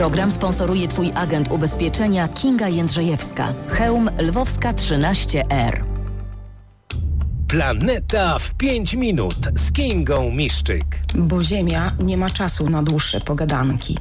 Program sponsoruje Twój agent ubezpieczenia Kinga Jędrzejewska. Chełm Lwowska 13R. Planeta w 5 minut z Kingą Miszczyk. Bo Ziemia nie ma czasu na dłuższe pogadanki.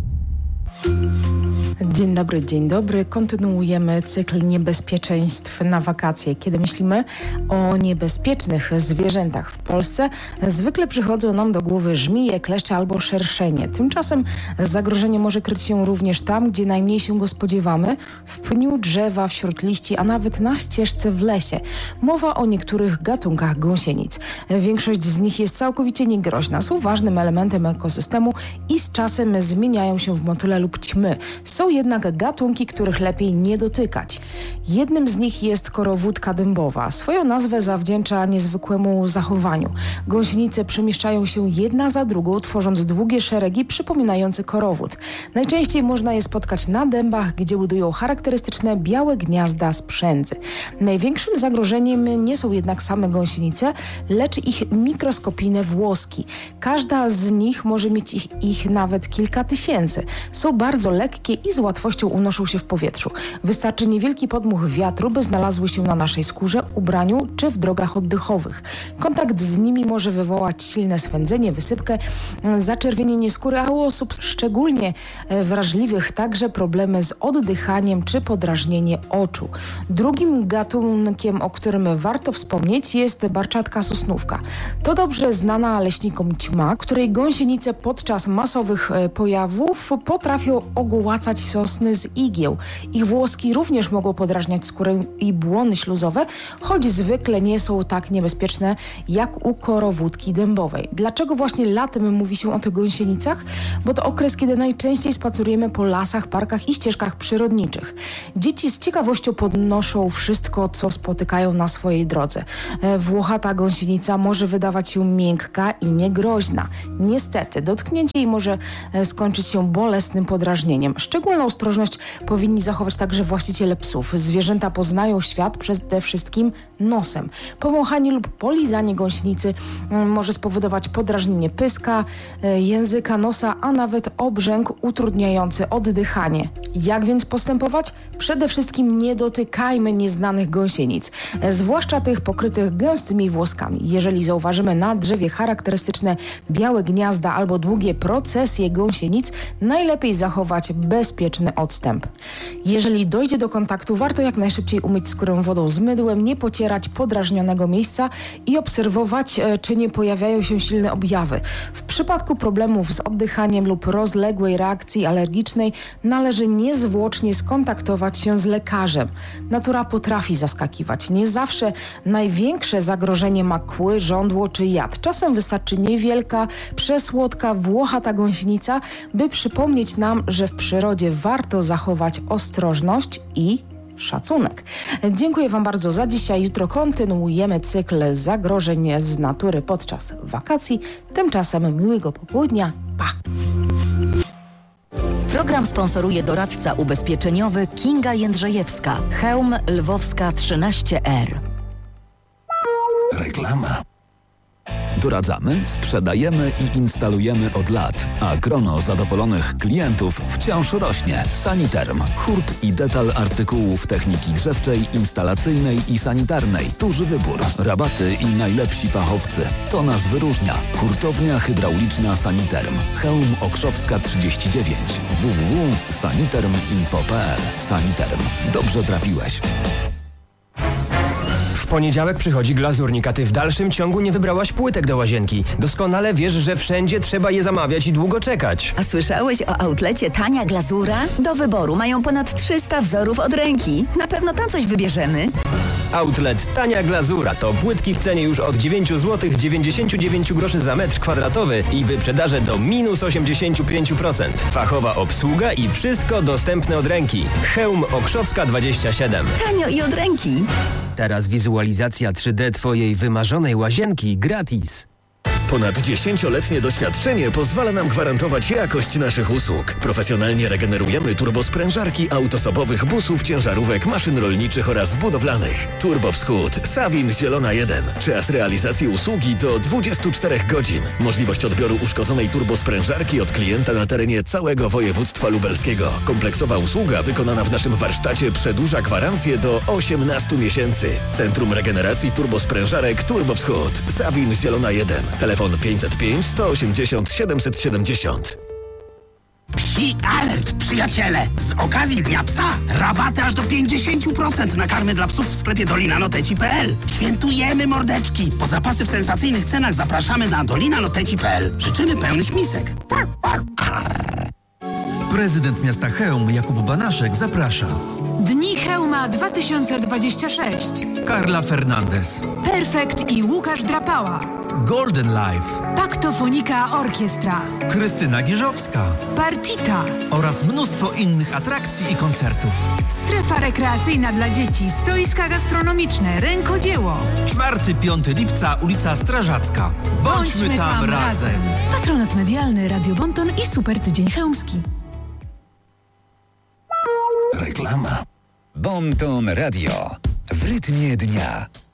Dzień dobry. Kontynuujemy cykl niebezpieczeństw na wakacje. Kiedy myślimy o niebezpiecznych zwierzętach w Polsce, zwykle przychodzą nam do głowy żmije, kleszcze albo szerszenie. Tymczasem zagrożenie może kryć się również tam, gdzie najmniej się go spodziewamy, w pniu drzewa, wśród liści, a nawet na ścieżce w lesie. Mowa o niektórych gatunkach gąsienic. Większość z nich jest całkowicie niegroźna, są ważnym elementem ekosystemu i z czasem zmieniają się w motyle lub ćmy. Są jednak gatunki, których lepiej nie dotykać. Jednym z nich jest korowódka dębowa. Swoją nazwę zawdzięcza niezwykłemu zachowaniu. Gąsienice przemieszczają się jedna za drugą, tworząc długie szeregi przypominające korowód. Najczęściej można je spotkać na dębach, gdzie budują charakterystyczne białe gniazda z przędzy. Największym zagrożeniem nie są jednak same gąsienice, lecz ich mikroskopijne włoski. Każda z nich może mieć ich nawet kilka tysięcy. Są bardzo lekkie i z łatwością unoszą się w powietrzu. Wystarczy niewielki podmuch wiatru, by znalazły się na naszej skórze, ubraniu czy w drogach oddechowych. Kontakt z nimi może wywołać silne swędzenie, wysypkę, zaczerwienienie skóry, a u osób szczególnie wrażliwych także problemy z oddychaniem czy podrażnienie oczu. Drugim gatunkiem, o którym warto wspomnieć, jest barczatka sosnówka. To dobrze znana leśnikom ćma, której gąsienice podczas masowych pojawów potrafią ogołacać sosny z igieł. Ich włoski również mogą podrażniać skórę i błony śluzowe, choć zwykle nie są tak niebezpieczne jak u korowódki dębowej. Dlaczego właśnie latem mówi się o tych gąsienicach? Bo to okres, kiedy najczęściej spacerujemy po lasach, parkach i ścieżkach przyrodniczych. Dzieci z ciekawością podnoszą wszystko, co spotykają na swojej drodze. Włochata gąsienica może wydawać się miękka i niegroźna. Niestety, dotknięcie jej może skończyć się bolesnym podrażnieniem. Szczególną ostrożność powinni zachować także właściciele psów. Zwierzęta poznają świat przede wszystkim nosem. Powąchanie lub polizanie gąsienicy może spowodować podrażnienie pyska, języka, nosa, a nawet obrzęk utrudniający oddychanie. Jak więc postępować? Przede wszystkim nie dotykajmy nieznanych gąsienic, zwłaszcza tych pokrytych gęstymi włoskami. Jeżeli zauważymy na drzewie charakterystyczne białe gniazda albo długie procesje gąsienic, najlepiej zachować bezpieczny odstęp. Jeżeli dojdzie do kontaktu, warto jak najszybciej umyć skórę wodą z mydłem, nie pocierać podrażnionego miejsca i obserwować, czy nie pojawiają się silne objawy. W przypadku problemów z oddychaniem lub rozległej reakcji alergicznej należy niezwłocznie skontaktować się z lekarzem. Natura potrafi zaskakiwać. Nie zawsze największe zagrożenie ma kły, żądło czy jad. Czasem wystarczy niewielka, przesłodka, włochata gąsienica, by przypomnieć nam, że w przyrodzie warto zachować ostrożność i szacunek. Dziękuję Wam bardzo za dzisiaj. Jutro kontynuujemy cykl zagrożeń z natury podczas wakacji. Tymczasem miłego popołudnia. Pa! Program sponsoruje doradca ubezpieczeniowy Kinga Jędrzejewska. Chełm Lwowska 13R. Reklama. Doradzamy, sprzedajemy i instalujemy od lat, a grono zadowolonych klientów wciąż rośnie. Saniterm. Hurt i detal artykułów techniki grzewczej, instalacyjnej i sanitarnej. Duży wybór, rabaty i najlepsi fachowcy. To nas wyróżnia. Hurtownia hydrauliczna Saniterm. Chełm Okrzowska 39. www.saniterminfo.pl. Saniterm. Dobrze trafiłeś. W poniedziałek przychodzi glazurnik, a ty w dalszym ciągu nie wybrałaś płytek do łazienki. Doskonale wiesz, że wszędzie trzeba je zamawiać i długo czekać. A słyszałeś o outlecie Tania Glazura? Do wyboru mają ponad 300 wzorów od ręki. Na pewno tam coś wybierzemy. Outlet Tania Glazura to płytki w cenie już od 9 zł 99 groszy za metr kwadratowy i wyprzedaże do minus 85%. Fachowa obsługa i wszystko dostępne od ręki. Chełm Okrzowska 27. Tanio i od ręki. Teraz wizualizacja 3D twojej wymarzonej łazienki gratis. Ponad 10-letnie doświadczenie pozwala nam gwarantować jakość naszych usług. Profesjonalnie regenerujemy turbosprężarki autosobowych busów, ciężarówek, maszyn rolniczych oraz budowlanych. Turbowschód, Sawin Zielona 1. Czas realizacji usługi do 24 godzin. Możliwość odbioru uszkodzonej turbosprężarki od klienta na terenie całego województwa lubelskiego. Kompleksowa usługa wykonana w naszym warsztacie przedłuża gwarancję do 18 miesięcy. Centrum Regeneracji Turbosprężarek Turbowschód. Sawin Zielona 1. Telefon 505 180 770. Psi alert, przyjaciele! Z okazji Dnia Psa rabaty aż do 50% na karmy dla psów w sklepie dolinanoteci.pl. Świętujemy mordeczki! Po zapasy w sensacyjnych cenach zapraszamy na dolinanoteci.pl. Życzymy pełnych misek. Prezydent miasta Chełm Jakub Banaszek zaprasza. Dni Chełma 2026. Karla Fernandez. Perfekt i Łukasz Drapała. Golden Life. Paktofonika Orkiestra. Krystyna Giżowska. Partita. Oraz mnóstwo innych atrakcji i koncertów. Strefa rekreacyjna dla dzieci, stoiska gastronomiczne, rękodzieło. 4-5 lipca, ulica Strażacka. Bądźmy tam razem. Patronat medialny Radio Bonton i Super Tydzień Chełmski. Reklama. Bonton Radio. W rytmie dnia.